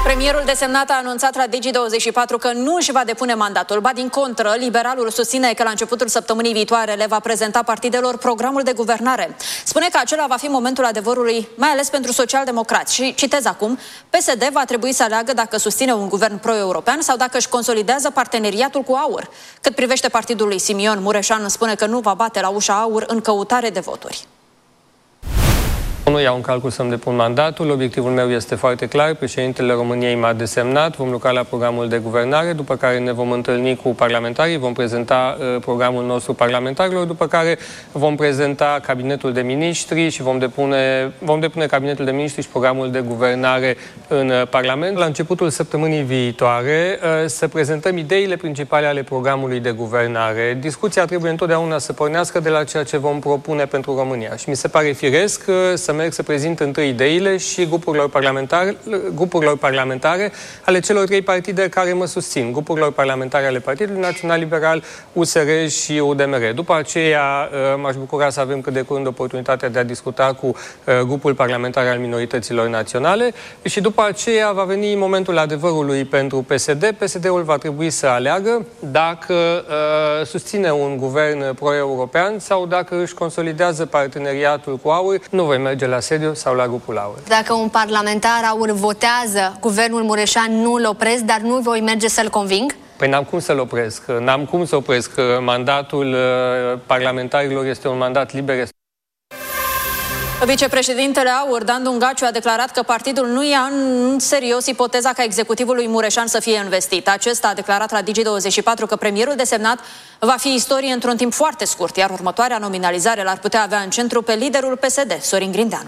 Premierul desemnat a anunțat la Digi24 că nu își va depune mandatul. Ba din contră, liberalul susține că la începutul săptămânii viitoare le va prezenta partidelor programul de guvernare. Spune că acela va fi momentul adevărului, mai ales pentru socialdemocrați. Și citez acum, PSD va trebui să aleagă dacă susține un guvern pro-european sau dacă își consolidează parteneriatul cu AUR. Cât privește partidul lui Simion, Mureșan spune că nu va bate la ușa AUR în căutare de voturi. Nu iau în calcul să-mi depun mandatul, obiectivul meu este foarte clar, președintele României m-a desemnat, vom lucra la programul de guvernare, după care ne vom întâlni cu parlamentarii, vom prezenta programul nostru parlamentarilor, după care vom prezenta cabinetul de miniștri și vom depune cabinetul de miniștri și programul de guvernare în Parlament. La începutul săptămânii viitoare să prezentăm ideile principale ale programului de guvernare. Discuția trebuie întotdeauna să pornească de la ceea ce vom propune pentru România și mi se pare firesc să merg să prezint întâi ideile și grupurilor parlamentare ale celor trei partide care mă susțin, grupurilor parlamentare ale Partidului Național Liberal, USR și UDMR. După aceea m-aș bucura să avem cât de curând oportunitatea de a discuta cu grupul parlamentar al minorităților naționale și după aceea va veni momentul adevărului pentru PSD. PSD-ul va trebui să aleagă dacă susține un guvern pro-european sau dacă își consolidează parteneriatul cu AUR. Nu voi merge la sediu sau la grupul AUR. Dacă un parlamentar AUR votează guvernul Mureșan, nu-l opresc, dar nu voi merge să-l conving? Păi n-am cum să-l opresc. N-am cum să opresc. Mandatul parlamentarilor este un mandat liber. Vicepreședintele AUR, Dan Dungaciu, a declarat că partidul nu ia în serios ipoteza ca executivul lui Mureșan să fie investit. Acesta a declarat la Digi24 că premierul desemnat va fi istorie într-un timp foarte scurt, iar următoarea nominalizare l-ar putea avea în centru pe liderul PSD, Sorin Grindeanu.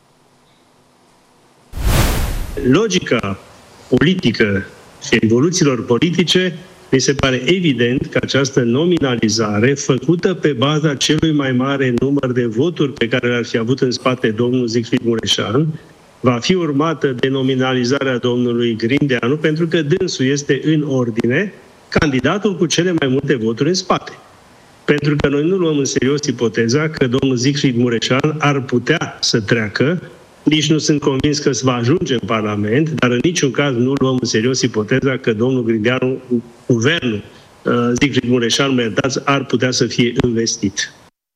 Logica politică și evoluțiilor politice, mi se pare evident că această nominalizare, făcută pe baza celui mai mare număr de voturi pe care le-ar fi avut în spate domnul Siegfried Mureșan, va fi urmată de nominalizarea domnului Grindeanu, pentru că dânsul este în ordine candidatul cu cele mai multe voturi în spate. Pentru că noi nu luăm în serios ipoteza că domnul Siegfried Mureșan ar putea să treacă. Nici nu sunt convins că se va ajunge în Parlament, dar în niciun caz nu luăm în serios ipoteza că domnul Grindeanu, guvernul Siegfried Mureșan, mă iertați, ar putea să fie investit.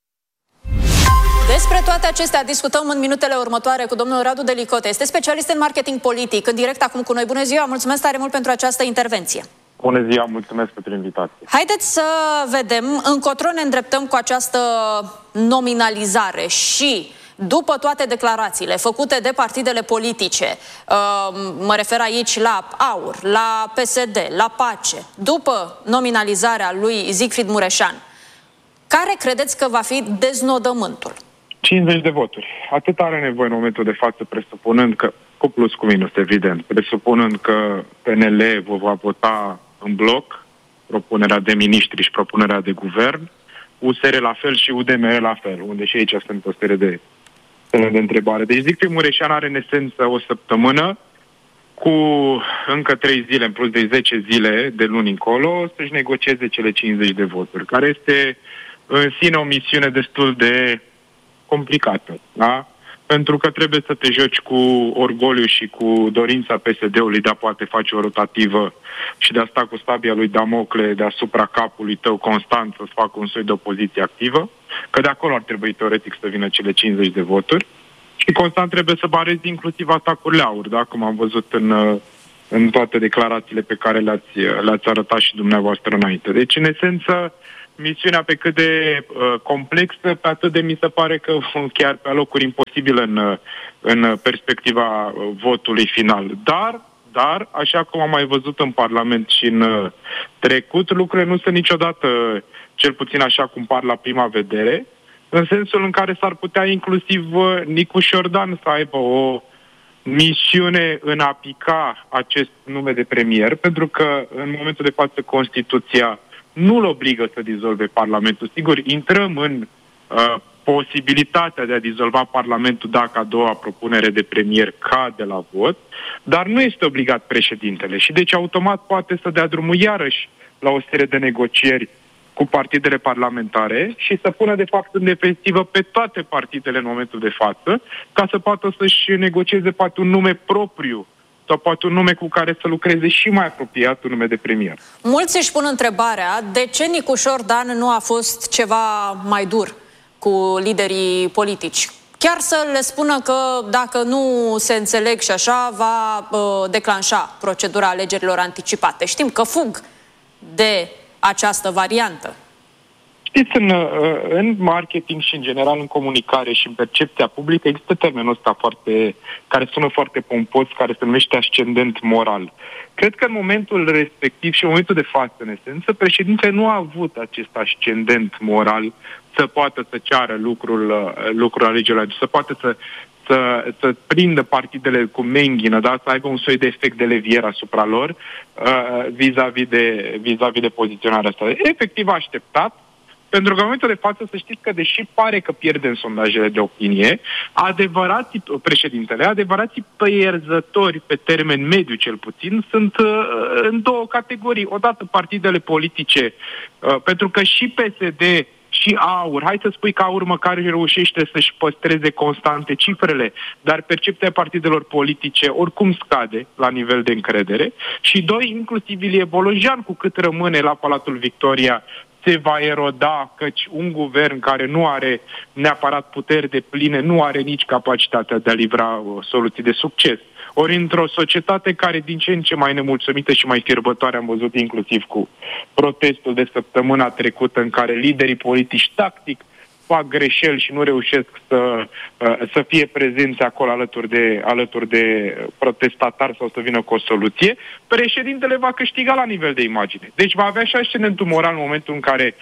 Despre toate acestea discutăm în minutele următoare cu domnul Radu Delicote. Este specialist în marketing politic, în direct acum cu noi. Bună ziua, mulțumesc tare mult pentru această intervenție. Bună ziua, mulțumesc pentru invitație. Haideți să vedem încotro ne îndreptăm cu această nominalizare și după toate declarațiile făcute de partidele politice, mă refer aici la AUR, la PSD, la PACE, după nominalizarea lui Siegfried Mureșan, care credeți că va fi deznodământul? 50 de voturi. Atât are nevoie în momentul de față, presupunând că, cu plus cu minus, evident, presupunând că PNL va vota în bloc propunerea de miniștri și propunerea de guvern, USR la fel și UDMR la fel, unde și aici sunt o serie de întrebare. Deci zic că Mureșan are în esență o săptămână cu încă 3 zile, în plus de 10 zile de luni încolo, să-și negocieze cele 50 de voturi, care este în sine o misiune destul de complicată, da? Pentru că trebuie să te joci cu orgoliu și cu dorința PSD-ului de a poate face o rotativă și de a sta cu sabia lui Damocle deasupra capului tău constant să-ți facă un soi de opoziție activă, că de acolo ar trebui teoretic să vină cele 50 de voturi și constant trebuie să barezi inclusiv atacurile AUR, da? Cum am văzut în toate declarațiile pe care le-ați arătat și dumneavoastră înainte. Deci, în esență, misiunea pe cât de complexă, pe atât de mi se pare că chiar pe locuri imposibil în perspectiva votului final. Dar, așa cum am mai văzut în Parlament și în trecut, lucrurile nu sunt niciodată, cel puțin așa cum par la prima vedere, în sensul în care s-ar putea inclusiv Nicu Șordan să aibă o misiune în a pica acest nume de premier, pentru că în momentul de față Constituția nu-l obligă să dizolve Parlamentul. Sigur, intrăm în posibilitatea de a dizolva Parlamentul dacă a doua propunere de premier cade la vot, dar nu este obligat președintele și deci automat poate să dea drumul iarăși la o serie de negocieri cu partidele parlamentare și să pună de fapt în defensivă pe toate partidele în momentul de față ca să poată să-și negocieze poate un nume propriu sau poate un nume cu care să lucreze și mai apropiat, un nume de premier. Mulți își pun întrebarea de ce Nicușor Dan nu a fost ceva mai dur cu liderii politici. Chiar să le spună că dacă nu se înțeleg și așa, va declanșa procedura alegerilor anticipate. Știm că fug de această variantă. Știți, în marketing și în general în comunicare și în percepția publică există termenul ăsta care sună foarte pompos, care se numește ascendent moral. Cred că în momentul respectiv și în momentul de față, în esență, președintele nu a avut acest ascendent moral să poată să ceară lucrul alegerilor, să poată să prindă partidele cu menghină, da? Să aibă un soi de efect de levier asupra lor vis-a-vis de poziționarea asta. Efectiv a așteptat, pentru că în momentul de față să știți că deși pare că pierdem sondajele de opinie, președintele, adevărații pierzători pe termen mediu cel puțin sunt în două categorii. Odată partidele politice, pentru că și PSD și AUR, hai să spui că AUR măcar reușește să-și păstreze constante cifrele, dar percepția partidelor politice oricum scade la nivel de încredere. Și doi, inclusiv Ilie Bolojan, cu cât rămâne la Palatul Victoria, se va eroda, căci un guvern care nu are neapărat puteri depline, nu are nici capacitatea de a livra soluții de succes. Ori într-o societate care din ce în ce mai nemulțumită și mai fierbătoare, am văzut inclusiv cu protestul de săptămâna trecută în care liderii politici tactic fac greșeli și nu reușesc să fie prezenți acolo alături de protestatari sau să vină cu o soluție, președintele va câștiga la nivel de imagine. Deci va avea și ascendentul moral în momentul în care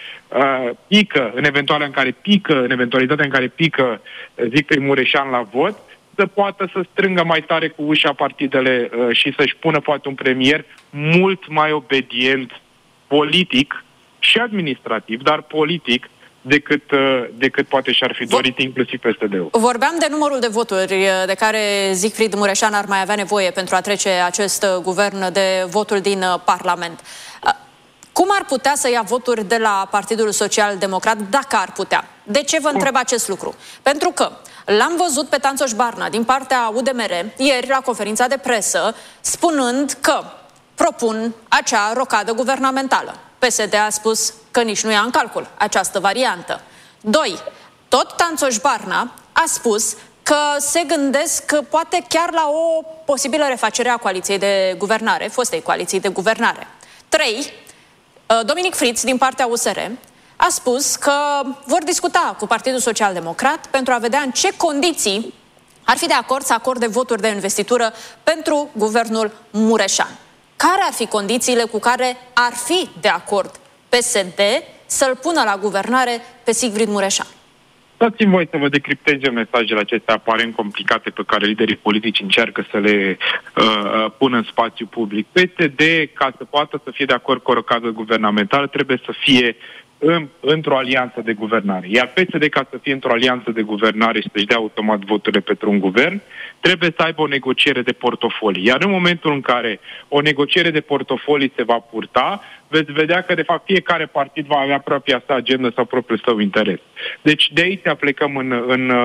în eventualitatea în care pică Zicfried Mureșan la vot, să poată să strângă mai tare cu ușa partidele și să-și pună poate un premier mult mai obedient politic și administrativ, dar politic, decât poate și-ar fi dorit inclusiv PSD-ul. Vorbeam de numărul de voturi de care Zicfried Mureșan ar mai avea nevoie pentru a trece acest guvern, de votul din Parlament. Cum ar putea să ia voturi de la Partidul Social Democrat, dacă ar putea? De ce vă întreb acest lucru? Pentru că l-am văzut pe Tanțoș Barna din partea UDMR ieri la conferința de presă spunând că propun acea rocadă guvernamentală. PSD a spus că nici nu ia în calcul această variantă. 2. Tot Tanțoș Barna a spus că se gândesc poate chiar la o posibilă refacere a coaliției de guvernare, fostei coaliții de guvernare. 3. Dominic Fritz din partea USR a spus că vor discuta cu Partidul Social Democrat pentru a vedea în ce condiții ar fi de acord să acorde voturi de investitură pentru guvernul Mureșan. Care ar fi condițiile cu care ar fi de acord PSD să-l pună la guvernare pe Zicfried Mureșan? Dați-mi voi să vă decriptez eu mesajele acestea aparent complicate pe care liderii politici încearcă să le pună în spațiu public. PSD, ca să poată să fie de acord cu o rocadă guvernamentală, trebuie să fie într-o alianță de guvernare. Iar PSD, ca să fie într-o alianță de guvernare și să-și dea automat voturile pentru un guvern, trebuie să aibă o negociere de portofolii. Iar în momentul în care o negociere de portofolii se va purta, veți vedea că, de fapt, fiecare partid va avea propria sa agendă sau propriul său interes. Deci, de aici plecăm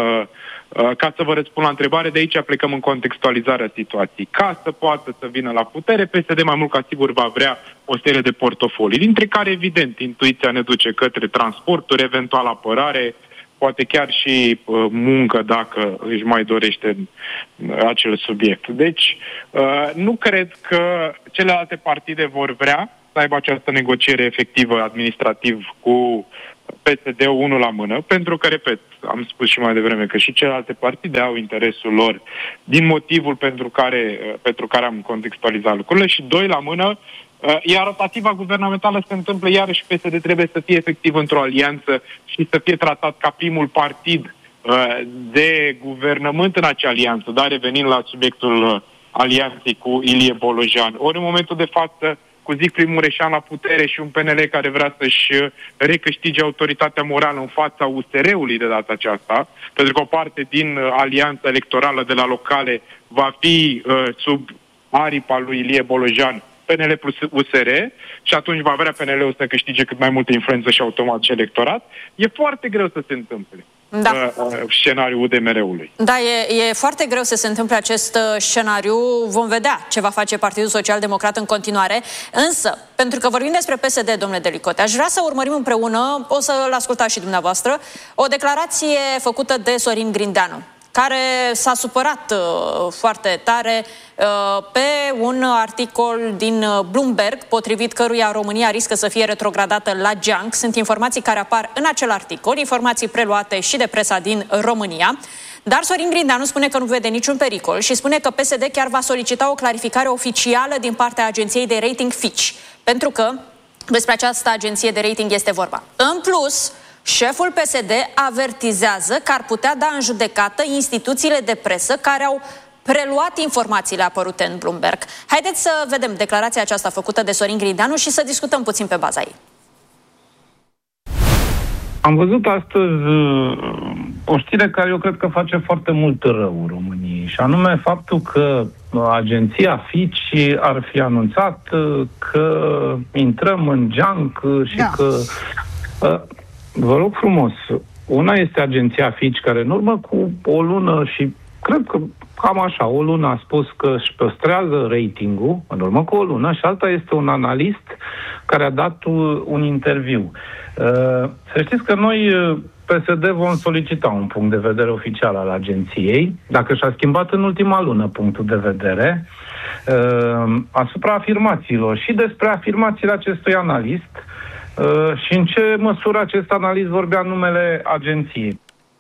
ca să vă răspund la întrebare, de aici plecăm în contextualizarea situației. Ca să poată să vină la putere, PSD mai mult ca sigur va vrea o serie de portofolii, dintre care, evident, intuiția ne duce către transporturi, eventual apărare, poate chiar și muncă, dacă își mai dorește acel subiect. Deci, nu cred că celelalte partide vor vrea să aibă această negociere efectivă administrativ cu PSD-ul unul la mână, pentru că, repet, am spus și mai devreme că și celelalte partide au interesul lor din motivul pentru care am contextualizat lucrurile și doi la mână, iar rotativa guvernamentală se întâmplă iarăși, PSD trebuie să fie efectiv într-o alianță și să fie tratat ca primul partid de guvernământ în acea alianță, dar revenind la subiectul alianței cu Ilie Bolojan. Ori în momentul de față, cu Zicfried Mureșan la putere și un PNL care vrea să-și recâștige autoritatea morală în fața USR-ului de data aceasta, pentru că o parte din alianța electorală de la locale va fi sub aripa lui Ilie Bolojan, PNL plus USR, și atunci va vrea PNL-ul să câștige cât mai multă influență și automat și electorat. E foarte greu să se întâmple. scenariul UDMR-ului. Da, e foarte greu să se întâmple acest scenariu. Vom vedea ce va face Partidul Social Democrat în continuare. Însă, pentru că vorbim despre PSD, domnule Delicote, aș vrea să urmărim împreună, o să-l ascultați și dumneavoastră, o declarație făcută de Sorin Grindeanu, care s-a supărat foarte tare pe un articol din Bloomberg, potrivit căruia România riscă să fie retrogradată la junk. Sunt informații care apar în acel articol, informații preluate și de presa din România. Dar Sorin Grindeanu spune că nu vede niciun pericol și spune că PSD chiar va solicita o clarificare oficială din partea agenției de rating Fitch, pentru că despre această agenție de rating este vorba. În plus, șeful PSD avertizează că ar putea da în judecată instituțiile de presă care au preluat informațiile apărute în Bloomberg. Haideți să vedem declarația aceasta făcută de Sorin Grindeanu și să discutăm puțin pe baza ei. Am văzut astăzi o știre care eu cred că face foarte mult rău României, și anume faptul că agenția Fitch ar fi anunțat că intrăm în junk și că... Vă rog frumos, una este agenția Fitch, care în urmă cu o lună și cred că cam așa, o lună a spus că își păstrează ratingul, în urmă cu o lună, și alta este un analist care a dat un interviu. Să știți că noi, PSD, vom solicita un punct de vedere oficial al agenției, dacă și-a schimbat în ultima lună punctul de vedere, asupra afirmațiilor și despre afirmațiile acestui analist, și în ce măsură acest analist vorbea în numele agenției.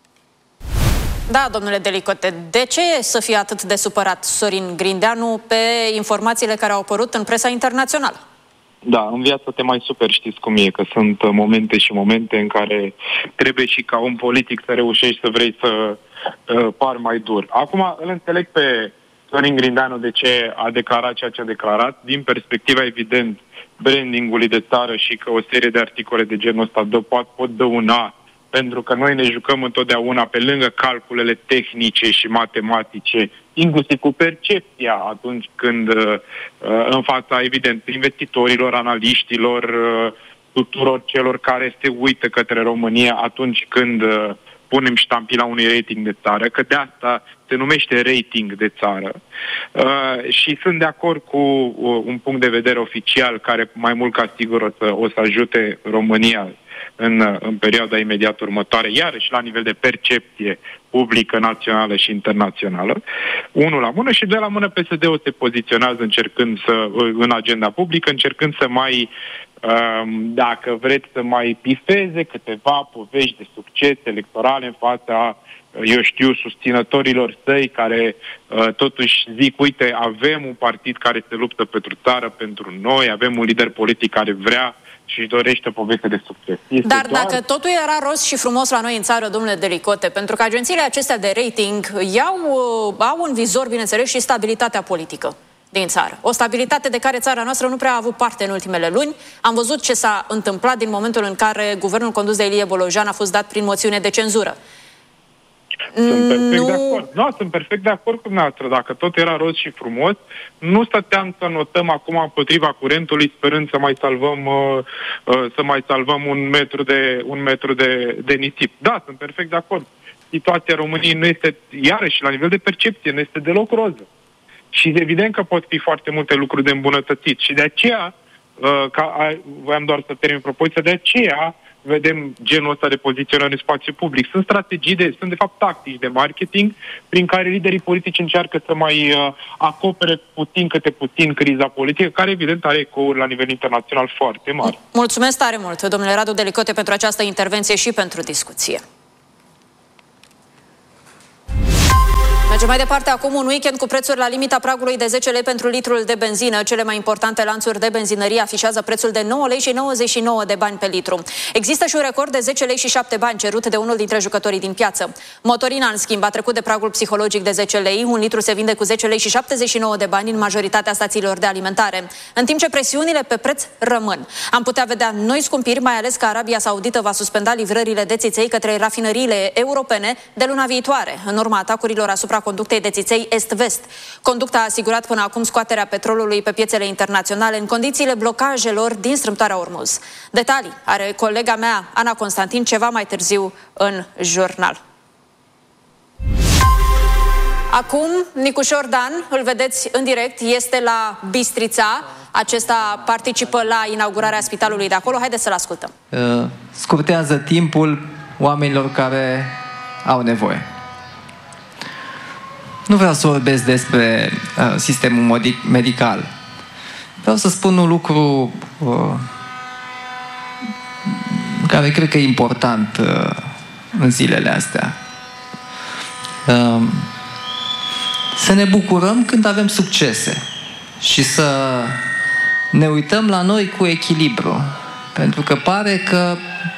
Da, domnule Delicote, de ce să fie atât de supărat Sorin Grindeanu pe informațiile care au apărut în presa internațională? Da, în viață te mai super, știți cum e, că sunt momente și momente în care trebuie și ca om politic să reușești să vrei să pari mai dur. Acum îl înțeleg pe Sorin Grindeanu de ce a declarat ceea ce a declarat, din perspectiva, evident, brandingului de țară, și că o serie de articole de genul ăsta pot dăuna, pentru că noi ne jucăm întotdeauna pe lângă calculele tehnice și matematice, inclusiv cu percepția atunci când în fața, evident, investitorilor, analiștilor, tuturor celor care se uită către România atunci când punem ștampila unui rating de țară, că de asta se numește rating de țară. Și sunt de acord cu un punct de vedere oficial care mai mult ca sigur o să ajute România în perioada imediat următoare, iarăși la nivel de percepție publică, națională și internațională. Unul la mână, și doi la mână, PSD-ul se poziționează în agenda publică, încercând să mai, dacă vreți, să mai pifeze câteva povești de succes electorale în fața, eu știu, susținătorilor săi care totuși zic, uite, avem un partid care se luptă pentru țară, pentru noi, avem un lider politic care vrea și își dorește o poveste de succes. Dar dacă totul era roz și frumos la noi în țară, domnule Delicote, pentru că agențiile acestea de rating au în vizor, bineînțeles, și stabilitatea politică din țară. O stabilitate de care țara noastră nu prea a avut parte în ultimele luni. Am văzut ce s-a întâmplat din momentul în care guvernul condus de Ilie Bolojan a fost dat prin moțiune de cenzură. Sunt perfect de acord. Nu, sunt perfect de acord cu dumneavoastră. Dacă tot era roz și frumos, nu stăteam să notăm acum împotriva curentului, sperând să mai salvăm un metru de nisip. Da, sunt perfect de acord. Situația României nu este, iarăși, la nivel de percepție, nu este deloc roză. Și evident că pot fi foarte multe lucruri de îmbunătățit. Și de aceea, voiam doar să termin propoziția, de aceea vedem genul ăsta de poziționare în spațiu public. Sunt sunt de fapt tactici de marketing prin care liderii politici încearcă să mai acopere puțin câte puțin criza politică, care evident are ecouri la nivel internațional foarte mari. Mulțumesc tare mult, domnule Radu Delicote, pentru această intervenție și pentru discuție. Mergem mai departe acum. Un weekend cu prețuri la limita pragului de 10 lei pentru litrul de benzină. Cele mai importante lanțuri de benzinărie afișează prețul de 9 lei și 99 de bani pe litru. Există și un record de 10 lei și 7 bani cerut de unul dintre jucătorii din piață. Motorina, în schimb, a trecut de pragul psihologic de 10 lei. Un litru se vinde cu 10 lei și 79 de bani în majoritatea stațiilor de alimentare, în timp ce presiunile pe preț rămân. Am putea vedea noi scumpiri, mai ales că Arabia Saudită va suspenda livrările de țiței către rafinăriile europene de luna viitoare, în urma atacurilor asupra conductei de țiței est-vest. Conducta a asigurat până acum scoaterea petrolului pe piețele internaționale în condițiile blocajelor din strâmtoarea Ormuz. Detalii are colega mea, Ana Constantin, ceva mai târziu în jurnal. Acum, Nicușor Dan, îl vedeți în direct, este la Bistrița. Acesta participă la inaugurarea spitalului de acolo. Haideți să-l ascultăm. Scurtează timpul oamenilor care au nevoie. Nu vreau să vorbesc despre sistemul medical. Vreau să spun un lucru care cred că e important în zilele astea. Să ne bucurăm când avem succese și să ne uităm la noi cu echilibru. Pentru că pare că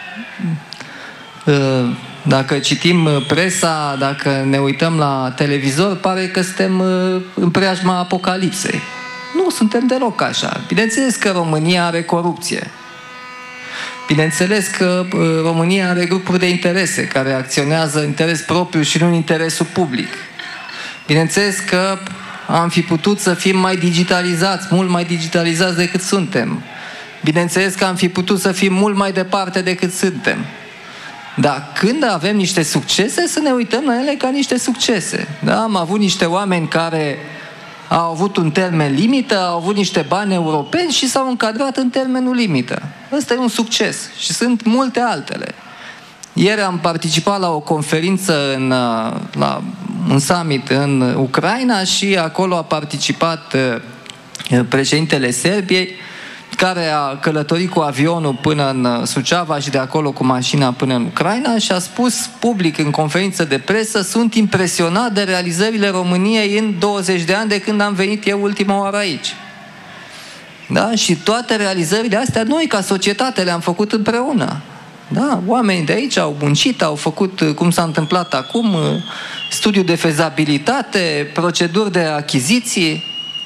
dacă citim presa, dacă ne uităm la televizor, pare că suntem în preajma apocalipsei. Nu suntem deloc așa. Bineînțeles că România are corupție. Bineînțeles că România are grupuri de interese care acționează în interes propriu și nu în interesul public. Bineînțeles că am fi putut să fim mai digitalizați, mult mai digitalizați decât suntem. Bineînțeles că am fi putut să fim mult mai departe decât suntem. Dar când avem niște succese, să ne uităm la ele ca niște succese. Da? Am avut niște oameni care au avut un termen limită, au avut niște bani europeni și s-au încadrat în termenul limită. Ăsta e un succes și sunt multe altele. Ieri am participat la o conferință la un summit în Ucraina și acolo a participat președintele Serbiei, care a călătorit cu avionul până în Suceava și de acolo cu mașina până în Ucraina și a spus public în conferință de presă: sunt impresionat de realizările României în 20 de ani de când am venit eu ultima oară aici. Da? Și toate realizările astea noi ca societate le-am făcut împreună. Da? Oamenii de aici au muncit, au făcut, cum s-a întâmplat acum, studiu de fezabilitate, proceduri de achiziții.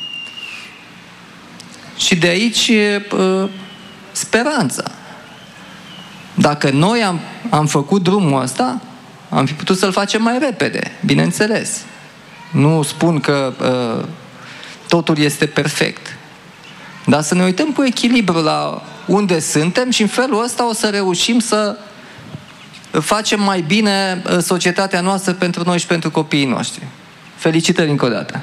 Și de aici speranța. Dacă noi am făcut drumul ăsta, am fi putut să-l facem mai repede, bineînțeles. Nu spun că totul este perfect. Dar să ne uităm cu echilibru la unde suntem și în felul ăsta o să reușim să facem mai bine societatea noastră pentru noi și pentru copiii noștri. Felicitări încă o dată!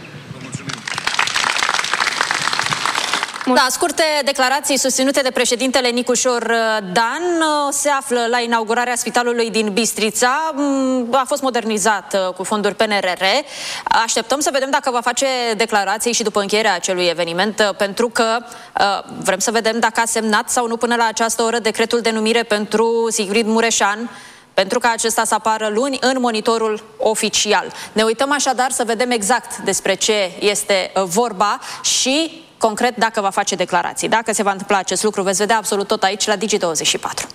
Da, scurte declarații susținute de președintele Nicușor Dan. Se află la inaugurarea spitalului din Bistrița. A fost modernizat cu fonduri PNRR. Așteptăm să vedem dacă va face declarații și după încheierea acelui eveniment, pentru că vrem să vedem dacă a semnat sau nu până la această oră decretul de numire pentru Sigrid Mureșan, pentru ca acesta să apară luni în monitorul oficial. Ne uităm așadar să vedem exact despre ce este vorba și concret dacă va face declarații. Dacă se va întâmpla acest lucru, veți vedea absolut tot aici la Digi24.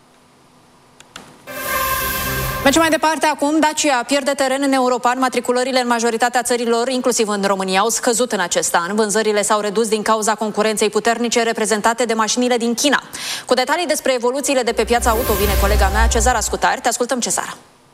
Mergem mai departe acum. Dacia pierde teren în Europa. Matriculările în majoritatea țărilor, inclusiv în România, au scăzut în acest an. Vânzările s-au redus din cauza concurenței puternice reprezentate de mașinile din China. Cu detalii despre evoluțiile de pe piața auto vine colega mea, Cezara Scutari. Te ascultăm, Cezara.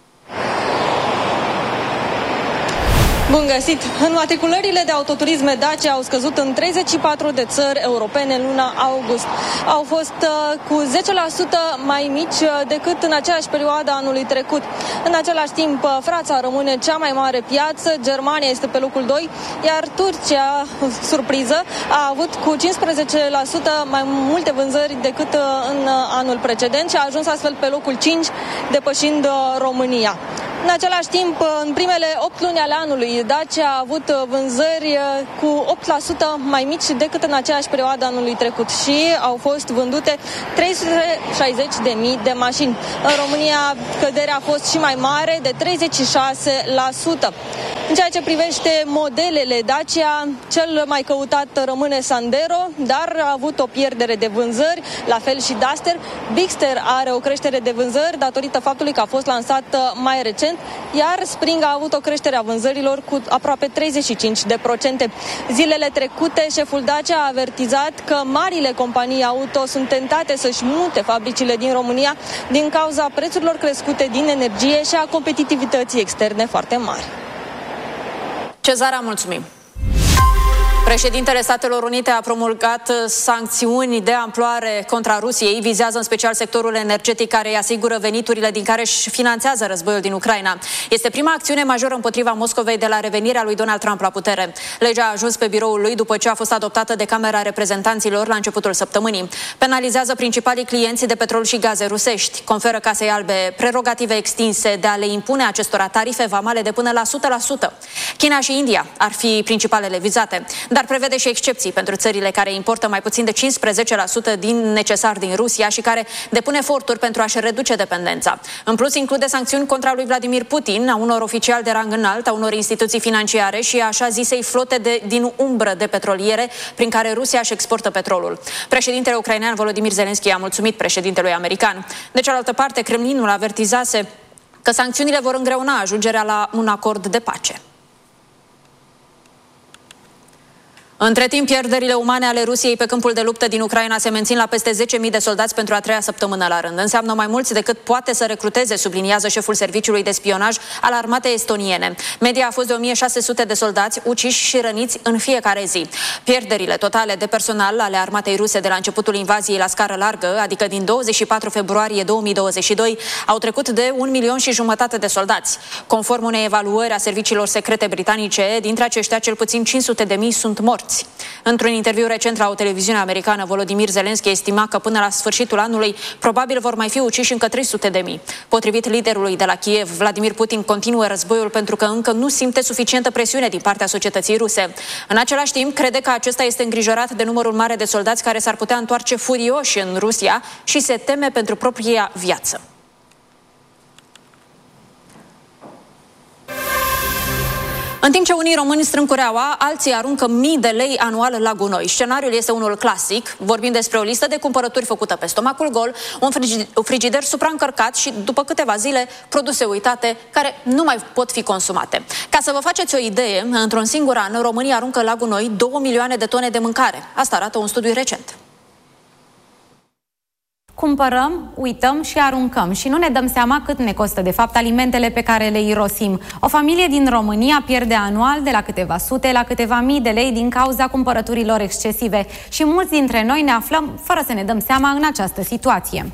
Bun găsit! Înmatriculările de autoturisme Dacia au scăzut în 34 de țări europene în luna august. Au fost cu 10% mai mici decât în aceeași perioadă anului trecut. În același timp, Franța rămâne cea mai mare piață, Germania este pe locul 2, iar Turcia, surpriză, a avut cu 15% mai multe vânzări decât în anul precedent și a ajuns astfel pe locul 5, depășind România. În același timp, în primele 8 luni ale anului, Dacia a avut vânzări cu 8% mai mici decât în aceeași perioadă anului trecut și au fost vândute 360.000 de mașini. În România, căderea a fost și mai mare, de 36%. În ceea ce privește modelele Dacia, cel mai căutat rămâne Sandero, dar a avut o pierdere de vânzări, la fel și Duster. Bigster are o creștere de vânzări datorită faptului că a fost lansat mai recent, iar Spring a avut o creștere a vânzărilor cu aproape 35%. Zilele trecute, șeful Dacia a avertizat că marile companii auto sunt tentate să-și mute fabricile din România din cauza prețurilor crescute din energie și a competitivității externe foarte mari. Cezara, mulțumim! Președintele Statelor Unite a promulgat sancțiuni de amploare contra Rusiei, vizează în special sectorul energetic care îi asigură veniturile din care își finanțează războiul din Ucraina. Este prima acțiune majoră împotriva Moscovei de la revenirea lui Donald Trump la putere. Legea a ajuns pe biroul lui după ce a fost adoptată de Camera Reprezentanților la începutul săptămânii. Penalizează principalii clienți de petrol și gaze rusești, conferă Casei Albe prerogative extinse de a le impune acestora tarife vamale de până la 100%. China și India ar fi principalele vizate, dar prevede și excepții pentru țările care importă mai puțin de 15% din necesar din Rusia și care depun eforturi pentru a-și reduce dependența. În plus, include sancțiuni contra lui Vladimir Putin, a unor oficiali de rang înalt, a unor instituții financiare și a așa zisei flote din umbră de petroliere prin care Rusia își exportă petrolul. Președintele ucrainean Volodymyr Zelensky a mulțumit președintelui american. De cealaltă parte, Kremlinul avertizase că sancțiunile vor îngreuna ajungerea la un acord de pace. Între timp, pierderile umane ale Rusiei pe câmpul de luptă din Ucraina se mențin la peste 10.000 de soldați pentru a treia săptămână la rând. Înseamnă mai mulți decât poate să recruteze, subliniază șeful serviciului de spionaj al armatei estoniene. Media a fost de 1600 de soldați uciși și răniți în fiecare zi. Pierderile totale de personal ale armatei ruse de la începutul invaziei la scară largă, adică din 24 februarie 2022, au trecut de 1,5 milioni de soldați. Conform unei evaluări a serviciilor secrete britanice, dintre aceștia cel puțin 500.000 sunt morți. Într-un interviu recent la o televiziune americană, Volodymyr Zelensky estima că până la sfârșitul anului probabil vor mai fi uciși încă 300.000. Potrivit liderului de la Kiev, Vladimir Putin continuă războiul pentru că încă nu simte suficientă presiune din partea societății ruse. În același timp, crede că acesta este îngrijorat de numărul mare de soldați care s-ar putea întoarce furioși în Rusia și se teme pentru propria viață. În timp ce unii români strâng cureaua, alții aruncă mii de lei anual la gunoi. Scenariul este unul clasic. Vorbim despre o listă de cumpărături făcută pe stomacul gol, un frigider supraîncărcat și, după câteva zile, produse uitate care nu mai pot fi consumate. Ca să vă faceți o idee, într-un singur an, România aruncă la gunoi 2 milioane de tone de mâncare. Asta arată un studiu recent. Cumpărăm, uităm și aruncăm și nu ne dăm seama cât ne costă de fapt alimentele pe care le irosim. O familie din România pierde anual de la câteva sute la câteva mii de lei din cauza cumpărăturilor excesive și mulți dintre noi ne aflăm fără să ne dăm seama în această situație.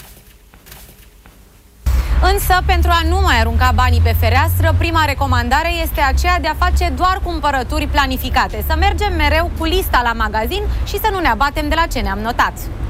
Însă, pentru a nu mai arunca banii pe fereastră, prima recomandare este aceea de a face doar cumpărături planificate. Să mergem mereu cu lista la magazin și să nu ne abatem de la ce ne-am notat.